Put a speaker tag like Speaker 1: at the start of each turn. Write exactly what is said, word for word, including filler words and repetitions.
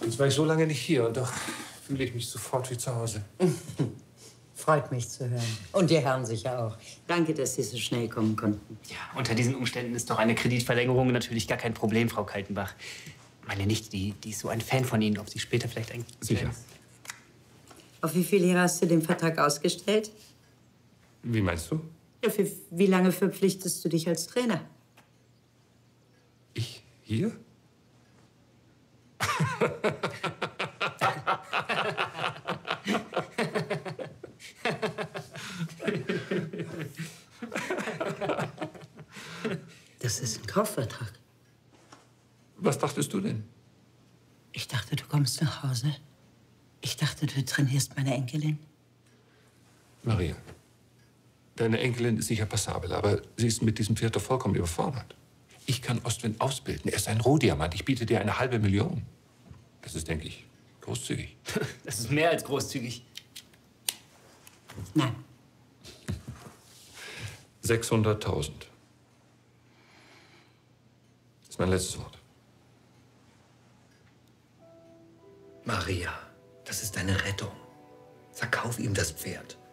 Speaker 1: Jetzt war ich so lange nicht hier und doch fühle ich mich sofort wie zu Hause.
Speaker 2: Freut mich zu hören. Und die Herren sicher auch. Danke, dass Sie so schnell kommen konnten.
Speaker 3: Ja, unter diesen Umständen ist doch eine Kreditverlängerung natürlich gar kein Problem, Frau Kaltenbach. Meine Nichte, die, die ist so ein Fan von Ihnen, ob Sie später vielleicht ein...
Speaker 1: Sicher.
Speaker 2: Auf wie viele Jahre hast du den Vertrag ausgestellt?
Speaker 1: Wie meinst du?
Speaker 2: Ja, für wie lange verpflichtest du dich als Trainer?
Speaker 1: Ich hier?
Speaker 2: Das ist ein Kaufvertrag.
Speaker 1: Was dachtest du denn?
Speaker 2: Ich dachte, du kommst nach Hause. Ich dachte, du trainierst meine Enkelin.
Speaker 1: Maria, deine Enkelin ist sicher passabel, aber sie ist mit diesem Pferd doch vollkommen überfordert. Ich kann Ostwind ausbilden. Er ist ein Rohdiamant. Ich biete dir eine halbe Million. Das ist, denke ich, großzügig.
Speaker 3: Das ist mehr als großzügig.
Speaker 2: Nein.
Speaker 1: sechshunderttausend. Das ist mein letztes Wort.
Speaker 4: Maria, das ist deine Rettung. Verkauf ihm das Pferd.